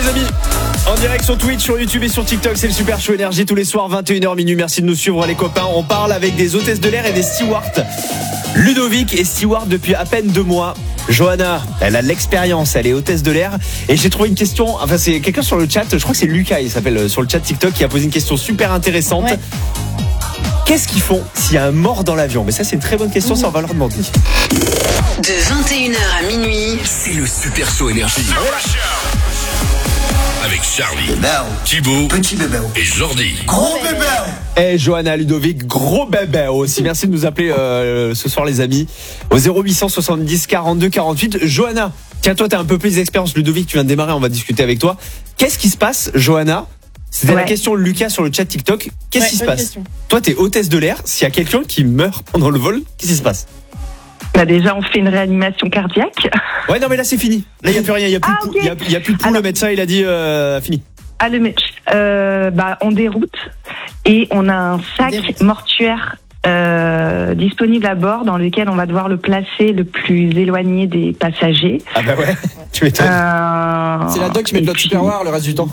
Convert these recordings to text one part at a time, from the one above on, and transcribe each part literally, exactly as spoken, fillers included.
les amis. En direct sur Twitch, sur YouTube et sur TikTok, c'est le Super Show Énergie tous les soirs vingt et une heures minuit. Merci de nous suivre les copains. On parle avec des hôtesses de l'air et des stewards. Ludovic est steward depuis à peine deux mois. Johanna, elle a de l'expérience, elle est hôtesse de l'air. Et j'ai trouvé une question, enfin c'est quelqu'un sur le chat, je crois que c'est Lucas, il s'appelle sur le chat TikTok, qui a posé une question super intéressante. Ouais. Qu'est-ce qu'ils font s'il y a un mort dans l'avion? Mais ça c'est une très bonne question, mmh. ça on va leur demander. De vingt et une heures à minuit, c'est le Super Show Énergie. Avec Charlie, Thibaut, petit bébé et Jordi. Gros bébé. Et Johanna, Ludovic, gros bébé aussi. Merci de nous appeler euh, ce soir les amis au zéro huit soixante-dix quarante-deux quarante-huit. Johanna, tiens toi t'as un peu plus d'expérience. Ludovic, tu viens de démarrer, on va discuter avec toi. Qu'est-ce qui se passe, Johanna? C'était ouais. la question de Lucas sur le chat TikTok. Qu'est-ce ouais, qui se passe question. Toi t'es hôtesse de l'air, s'il y a quelqu'un qui meurt pendant le vol, qu'est-ce qui se passe? Bah déjà, on fait une réanimation cardiaque. Ouais, non, mais là, c'est fini. Là, il n'y a plus rien. Il n'y a, ah, okay. a, a plus de pouls. Le médecin, il a dit euh, fini. Ah, le médecin. Euh, bah, on déroute et on a un sac déroute. mortuaire euh, disponible à bord dans lequel on va devoir le placer le plus éloigné des passagers. Ah, bah ouais. Tu m'étonnes. Euh, c'est la doc qui met de l'autre superware le reste du temps.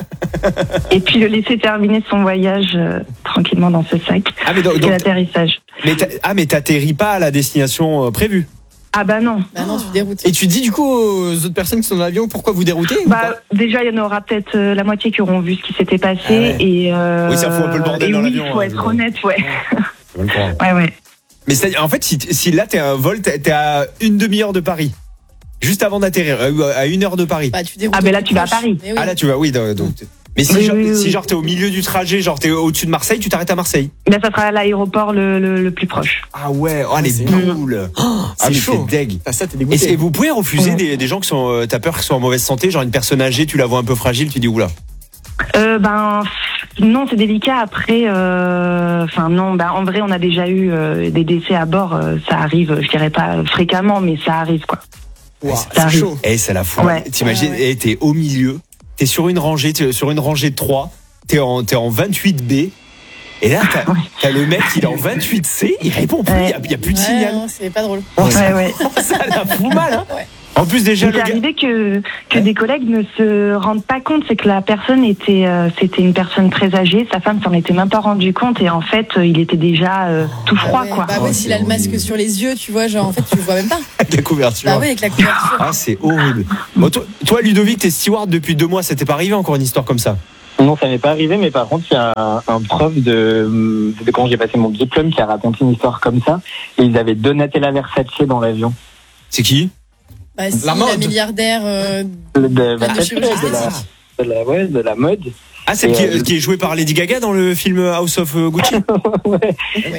Et puis, le laisser terminer son voyage euh, tranquillement dans ce sac. Ah, mais donc, donc, l'atterrissage. Mais ah, mais t'atterris pas à la destination euh, prévue? Ah bah non. Bah non, tu déroutes. Et tu dis du coup aux autres personnes qui sont dans l'avion pourquoi vous déroutez? Bah déjà il y en aura peut-être euh, la moitié qui auront vu ce qui s'était passé. Ah ouais. Et euh, oui, ça fout un peu le bordel dans oui, l'avion. Il faut hein, être honnête, ouais. Ouais, ouais, ouais. Mais c'est, en fait, si, si là t'es à un vol, t'es, t'es à une demi-heure de Paris, juste avant d'atterrir, à une heure de Paris. Bah, tu ah ben là tu vas à Paris. Oui. Ah là tu vas, oui. Donc, donc, mais si, oui, genre, oui, oui. si genre t'es au milieu du trajet, genre t'es au-dessus de Marseille, tu t'arrêtes à Marseille. Ben ça sera à l'aéroport le, le, le plus proche. Ah ouais, oh les boules. Oh, c'est ah, chaud. T'es deg. Ah, ça, t'es dégoûté. Et, et vous pouvez refuser ouais. des, des gens qui sont, euh, t'as peur qu'ils soient en mauvaise santé, genre une personne âgée, tu la vois un peu fragile, tu dis oula. Euh, ben non, c'est délicat. Après, enfin euh, non, ben en vrai, on a déjà eu euh, des décès à bord. Euh, ça arrive, je dirais pas fréquemment, mais ça arrive quoi. Wow, ça c'est arrive. Chaud. Et ça la fout. Ouais. T'imagines, ouais, ouais. t'es au milieu. T'es sur une rangée, t'es sur une rangée de trois, t'es en, t'es en vingt-huit B, et là, t'as, ouais. t'as le mec, il est en vingt-huit C, il répond plus, il ouais. n'y a, a plus de ouais, signal. Non, c'est pas drôle. Oh, ouais, ça, ouais. ça la fout mal, hein. Ouais. En plus, déjà, il est arrivé que, que ouais. des collègues ne se rendent pas compte, c'est que la personne était, euh, c'était une personne très âgée, sa femme s'en était même pas rendu compte, et en fait, euh, il était déjà euh, tout froid, ah ouais, quoi. Bah ouais, oh, s'il a le masque horrible. Sur les yeux, tu vois, genre, en fait, tu le vois même pas. Avec la couverture. Bah oui, avec la couverture. Ah, c'est horrible. Bon, toi, toi, Ludovic, t'es steward depuis deux mois, ça t'est pas arrivé encore une histoire comme ça? Non, ça m'est pas arrivé, mais par contre, il y a un, un prof de, de quand j'ai passé mon diplôme qui a raconté une histoire comme ça, et ils avaient Donatella Versace dans l'avion. C'est qui? Bah, si, la, la milliardaire euh, de, de, bah, de, de, la, de, la, ouais, de la mode. Ah, c'est qui, euh, qui est joué par Lady Gaga dans le film House of Gucci. Ouais.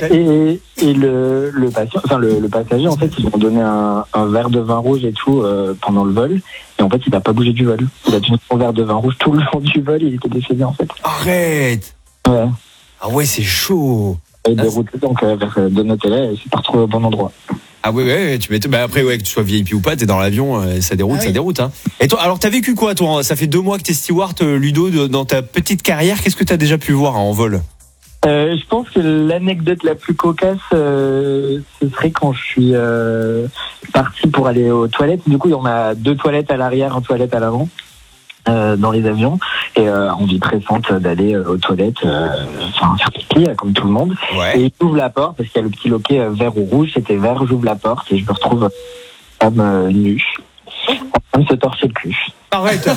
Et, et le, le, patient, enfin, le, le passager, en fait, ils lui ont donné un, un verre de vin rouge et tout euh, pendant le vol. Et en fait, il n'a pas bougé du vol. Il a tenu son verre de vin rouge tout le long du vol. Il était décédé, en fait. Arrête. Ouais. Ah ouais, c'est chaud. Et dérouté donc euh, vers Donatella, et c'est pas retrouvé au bon endroit. Ah ouais, ouais, tu m'étonnes. Bah après, ouais, que tu sois V I P ou pas, t'es dans l'avion, euh, ça déroute, ah oui. ça déroute. Hein. Et toi, alors t'as vécu quoi, toi? Ça fait deux mois que t'es steward, Ludo, de, dans ta petite carrière. Qu'est-ce que t'as déjà pu voir hein, en vol? euh, Je pense que l'anecdote la plus cocasse, euh, ce serait quand je suis euh, parti pour aller aux toilettes. Du coup, on a deux toilettes à l'arrière, une toilette à l'avant. Euh, dans les avions et euh, envie pressante d'aller euh, aux toilettes euh, enfin faire pipi comme tout le monde ouais. Et j'ouvre la porte parce qu'il y a le petit loquet euh, vert ou rouge, c'était vert, j'ouvre la porte et je me retrouve euh, femme euh, nue en train de se torcher le cul. Arrête.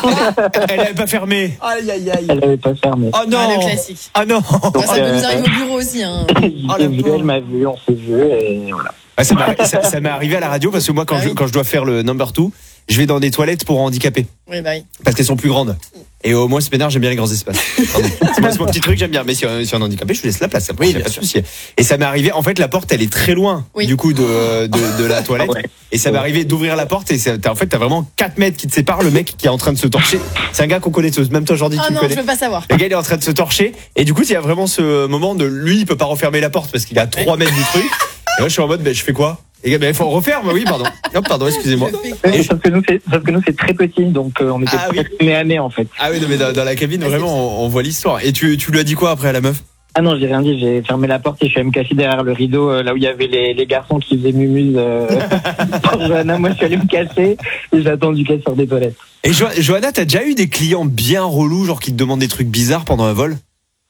Elle avait pas fermé. Aïe aïe aïe. Elle avait pas fermé. Oh non. Ah, le classique. Ah non. Donc, ça euh, nous arrive au bureau aussi hein. Oh, vu, elle m'a vu, on s'est vu et voilà. Ah, ça, m'est, ça, ça m'est arrivé à la radio parce que moi quand, ah, je, oui. quand je dois faire le number two, je vais dans des toilettes pour handicapés. Oui, bah oui. Parce qu'elles sont plus grandes. Et au moins, c'est pénard, j'aime bien les grands espaces. c'est, moi, c'est mon petit truc, j'aime bien. Mais si, si on est handicapé, je lui laisse la place. Après, oui, il n'y a pas de souci. Et ça m'est arrivé, en fait, la porte, elle est très loin, oui. du coup, de, de, de la toilette. Ouais. Et ça m'est arrivé d'ouvrir la porte et c'est, en fait, t'as vraiment quatre mètres qui te séparent. Le mec qui est en train de se torcher. C'est un gars qu'on connaît tous. Même toi, Jordi, oh tu non, le connais. Je veux pas savoir. Le gars, il est en train de se torcher. Et du coup, il y a vraiment ce moment de lui, il peut pas refermer la porte parce qu'il est à trois mètres du truc. Et moi, je suis en mode, ben, je fais quoi? Et ben, il faut refaire, oui, pardon. Non, pardon, excusez-moi. Et sauf que nous, c'est, sauf que nous, c'est très petit, donc euh, on était ah, oui. nez à nez, en fait. Ah oui, non, mais dans, dans la cabine, vraiment, on, on voit l'histoire. Et tu, tu lui as dit quoi après à la meuf? Ah non, j'ai rien dit, j'ai fermé la porte et je suis allé me cacher derrière le rideau, euh, là où il y avait les, les garçons qui faisaient mumuse euh, pour Johanna. Moi, je suis allé me cacher et j'ai attendu qu'elle sorte des toilettes. Et jo- Johanna, t'as déjà eu des clients bien relous, genre qui te demandent des trucs bizarres pendant un vol?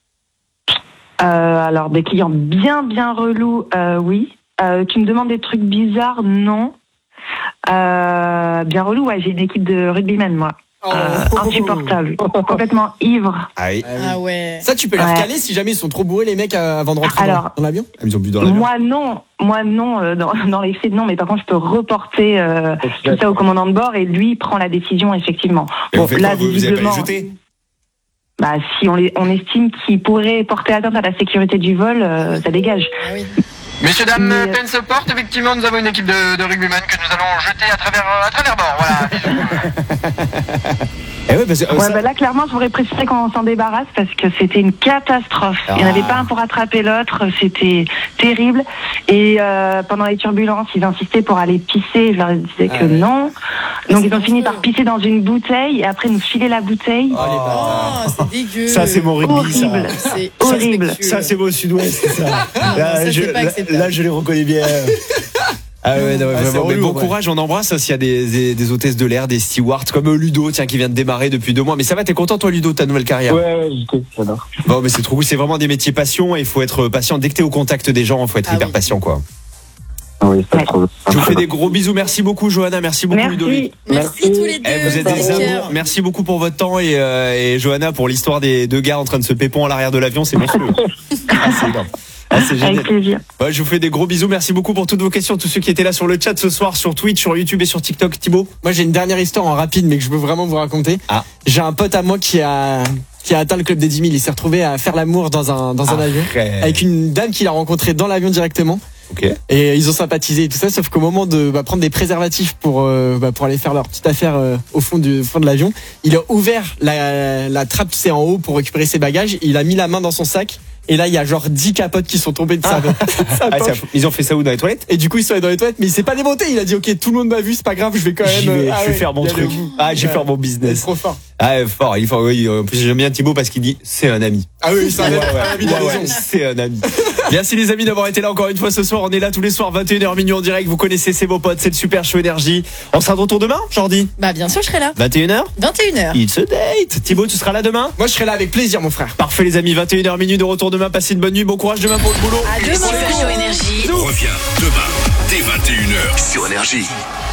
Euh, alors, des clients bien, bien relous, euh, oui. Euh, qui me demandent des trucs bizarres, non. Euh, bien relou, ouais, j'ai une équipe de rugbymen, moi. Oh. Euh, insupportable, complètement ivre. Ah oui. Ah ouais. Ça, tu peux les Ouais. recaler si jamais ils sont trop bourrés, les mecs, euh, avant de rentrer dans- Alors, dans l'avion? Ils ont bu dans l'avion. Moi non, moi non, euh, dans, dans les faits non, mais par contre je peux reporter euh, tout ça au commandant de bord et lui prend la décision effectivement. Et vous faites là quoi, vous, vous avez pas visiblement, les jeter? bah si on, les, on estime qu'il pourrait porter atteinte à la sécurité du vol, euh, ça dégage. Ah oui. Messieurs, dames, Mais- peine se porte. Effectivement, nous avons une équipe de, de rugbyman que nous allons jeter à travers, à travers bord. Voilà. Eh ouais, parce que, euh, Ouais, ça- bah là clairement je voudrais préciser qu'on s'en débarrasse parce que c'était une catastrophe. Il n'y en avait pas un pour attraper l'autre, c'était terrible. Et euh, pendant les turbulences, ils insistaient pour aller pisser, je leur disais que Ah ouais. non. Donc c'est ils ont fini dangereux. par pisser dans une bouteille et après nous filer la bouteille. Oh, les bâtards. Oh, c'est dégueu. ça, c'est mon rugby, ça. Horrible. C'est Horrible. irrespectueux. Ça, c'est mon sud-ouest, c'est ça. Non, Là, ça, je, c'est pas là, acceptable. là, je les reconnais bien. Ah ouais, non, Ah, c'est vraiment. Mais relou, bon en vrai. courage, on embrasse s'il y a des, des, des hôtesses de l'air, des stewards, comme Ludo, tiens, qui vient de démarrer depuis deux mois. Mais ça va, t'es content, toi, Ludo, de ta nouvelle carrière? Ouais, ouais, j'étais, j'adore. Bon, mais c'est trop cool. C'est vraiment des métiers passion et il faut être patient. Dès que t'es au contact des gens, il faut être Ah hyper oui. patient, quoi. Oui, c'est pas Ouais. trop. Je vous fais des gros bisous. Merci beaucoup, Johanna. Merci beaucoup, Ludovic. Merci. Merci tous les deux. Eh, vous êtes c'est des cœur. amours. Merci beaucoup pour votre temps et, euh, et Johanna pour l'histoire des deux gars en train de se pépon à l'arrière de l'avion. C'est monstrueux. Ah, c'est énorme. Ah, c'est génial. Avec plaisir. Ouais, je vous fais des gros bisous. Merci beaucoup pour toutes vos questions. Tous ceux qui étaient là sur le chat ce soir, sur Twitch, sur YouTube et sur TikTok. Thibaut. Moi, j'ai une dernière histoire en rapide, mais que je veux vraiment vous raconter. Ah. J'ai un pote à moi qui a, qui a atteint le club des dix mille. Il s'est retrouvé à faire l'amour dans un, dans un avion. Arrête. Avec une dame qu'il a rencontrée dans l'avion directement. Ok. Et ils ont sympathisé et tout ça, sauf qu'au moment de bah, prendre des préservatifs pour euh, bah, pour aller faire leur petite affaire euh, au fond du au fond de l'avion, il a ouvert la, la trappe, c'est en haut pour récupérer ses bagages. Il a mis la main dans son sac et là il y a genre dix capotes qui sont tombées de sa, de sa Ah, poche. ça- ils ont fait ça où dans les toilettes? Et du coup ils sont allés dans les toilettes, mais il s'est pas démonté. Il a dit ok, tout le monde m'a vu, c'est pas grave, je vais quand même. J'y vais, euh, ah je vais ouais, faire mon il y a truc. le goût. Ah, je vais Ouais. faire mon Il est business. trop fort. Ah, fort. Il faut, oui, en plus, j'aime bien Thibaut parce qu'il dit, c'est un ami. Ah oui, c'est un Ouais, ami, ouais, un ami de ouais, ouais, raison. c'est un ami. Merci les amis d'avoir été là encore une fois ce soir. On est là tous les soirs, vingt et une heures minuit en direct. Vous connaissez, c'est vos potes, c'est le Super Show Énergie. On sera de retour demain, Jordi? Bah bien sûr, je serai là. vingt et une heures? vingt et une heures. It's a date. Thibaut, tu seras là demain? Moi je serai là avec plaisir, mon frère. Parfait les amis, vingt et une heures minuit de retour demain. Passez une bonne nuit, bon courage demain pour le boulot. À Le demain. Super Show Énergie. Reviens demain dès vingt et une heures sur Énergie.